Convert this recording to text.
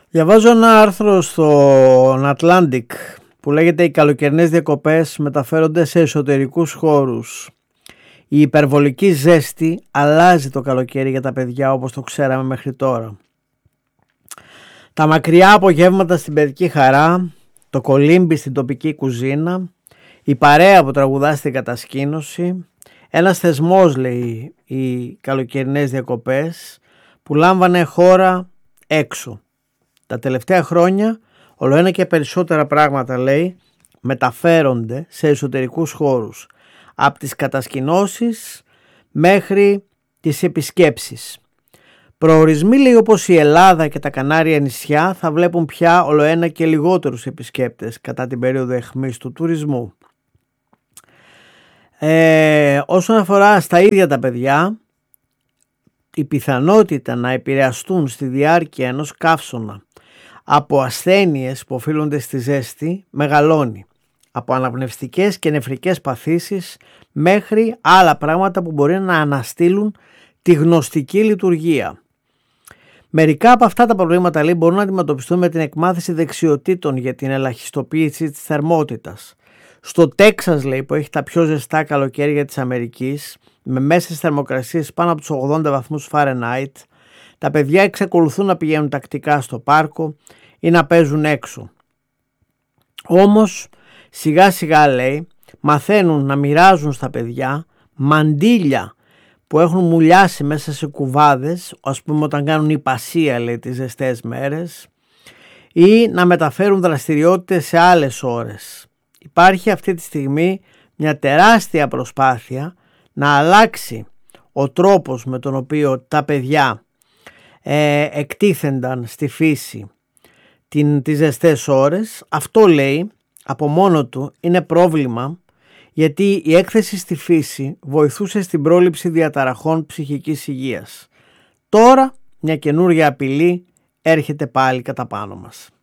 Διαβάζω ένα άρθρο στον Atlantic που λέγεται «Οι καλοκαιρινές διακοπές μεταφέρονται σε εσωτερικούς χώρους. Η υπερβολική ζέστη αλλάζει το καλοκαίρι για τα παιδιά όπως το ξέραμε μέχρι τώρα. Τα μακριά απογεύματα στην παιδική χαρά, το κολύμπι στην τοπική κουζίνα, η παρέα που τραγουδά στην κατασκήνωση, ένας θεσμός, λέει, οι καλοκαιρινές διακοπές που λάμβανε χώρα έξω. Τα τελευταία χρόνια ολοένα και περισσότερα πράγματα, λέει, μεταφέρονται σε εσωτερικούς χώρους, από τις κατασκηνώσεις μέχρι τις επισκέψεις. Προορισμοί, λέει, όπως η Ελλάδα και τα Κανάρια νησιά θα βλέπουν πια ολοένα και λιγότερους επισκέπτες κατά την περίοδο αιχμής του τουρισμού. Όσον αφορά στα ίδια τα παιδιά, η πιθανότητα να επηρεαστούν στη διάρκεια ενός καύσωνα από ασθένειες που οφείλονται στη ζέστη μεγαλώνει, από αναπνευστικές και νεφρικές παθήσεις μέχρι άλλα πράγματα που μπορεί να αναστείλουν τη γνωστική λειτουργία. Μερικά από αυτά τα προβλήματα, λέει, μπορούν να αντιμετωπιστούν με την εκμάθηση δεξιοτήτων για την ελαχιστοποίηση της θερμότητας. Στο Τέξας, λέει, που έχει τα πιο ζεστά καλοκαίρια της Αμερικής, με μέσες θερμοκρασίες πάνω από τους 80 βαθμούς Φάρενάιτ, τα παιδιά εξακολουθούν να πηγαίνουν τακτικά στο πάρκο ή να παίζουν έξω. Όμως, σιγά σιγά, λέει, μαθαίνουν να μοιράζουν στα παιδιά μαντίλια που έχουν μουλιάσει μέσα σε κουβάδες, ας πούμε όταν κάνουν υπασία, λέει, τις ζεστές μέρες, ή να μεταφέρουν δραστηριότητες σε άλλες ώρες. Υπάρχει αυτή τη στιγμή μια τεράστια προσπάθεια να αλλάξει ο τρόπος με τον οποίο τα παιδιά εκτίθενταν στη φύση τις ζεστές ώρες. Αυτό, λέει, από μόνο του είναι πρόβλημα, γιατί η έκθεση στη φύση βοηθούσε στην πρόληψη διαταραχών ψυχικής υγείας. Τώρα μια καινούργια απειλή έρχεται πάλι κατά πάνω μας.